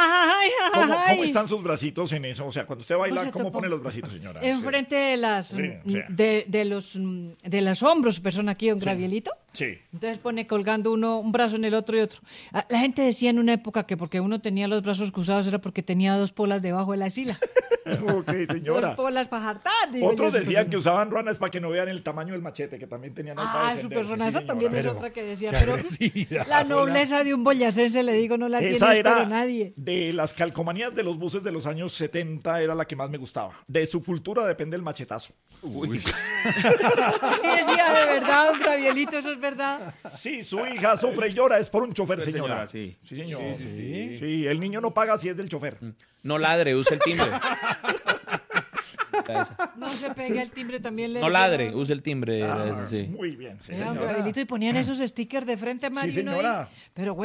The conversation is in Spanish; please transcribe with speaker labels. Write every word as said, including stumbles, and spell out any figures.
Speaker 1: Ay, ay,
Speaker 2: ¿Cómo,
Speaker 1: ay.
Speaker 2: cómo están sus bracitos en eso? O sea, cuando usted baila,
Speaker 1: ¿Cómo se
Speaker 2: ¿cómo
Speaker 1: topó?
Speaker 2: pone los bracitos, señora?
Speaker 1: Enfrente de las
Speaker 2: Sí,
Speaker 1: mm,
Speaker 2: sí.
Speaker 1: de, de los mm, de los hombros, persona aquí, un gravielito.
Speaker 2: Sí.
Speaker 1: Entonces pone colgando uno un brazo en el otro y otro. Ah, La gente decía en una época que porque uno tenía los brazos cruzados era porque tenía dos polas debajo de la sila.
Speaker 2: Ok, señora.
Speaker 1: Dos polas para jartar. digo
Speaker 2: Otros
Speaker 1: yo,
Speaker 2: decían que
Speaker 1: su
Speaker 2: usaban ruanas para que no vean el tamaño del machete, que también tenían ahí para
Speaker 1: Ah, su
Speaker 2: defenderse.
Speaker 1: persona,
Speaker 2: Sí,
Speaker 1: esa
Speaker 2: señora.
Speaker 1: también es
Speaker 3: Pero,
Speaker 1: otra que decía,
Speaker 3: qué
Speaker 1: pero
Speaker 3: agresividad,
Speaker 1: la
Speaker 3: hola.
Speaker 1: nobleza de un boyacense, le digo, no la
Speaker 2: Esa
Speaker 1: tiene
Speaker 2: era
Speaker 1: pero nadie.
Speaker 2: de las calcomanías de los buses de los años setenta, era la que más me gustaba. De su cultura depende el machetazo.
Speaker 3: Uy.
Speaker 1: Sí, decía, de verdad, un gravielito, eso es verdad.
Speaker 2: Sí, su hija sufre y llora, es por un chofer,
Speaker 4: Sí,
Speaker 2: señora.
Speaker 4: señora, sí.
Speaker 2: Sí, señor.
Speaker 3: Sí, sí.
Speaker 2: Sí, el niño no paga si es del chofer.
Speaker 4: No ladre, use el timbre.
Speaker 1: No se pegue el timbre también. Le
Speaker 4: No
Speaker 1: decía,
Speaker 4: ladre,
Speaker 1: no.
Speaker 4: use el timbre.
Speaker 2: Ah,
Speaker 4: sí.
Speaker 2: muy bien, sí,
Speaker 1: Era un
Speaker 2: señora.
Speaker 1: gravielito y ponían esos stickers de frente, Mario.
Speaker 2: Sí,
Speaker 1: uno ahí.
Speaker 2: señora.
Speaker 1: Pero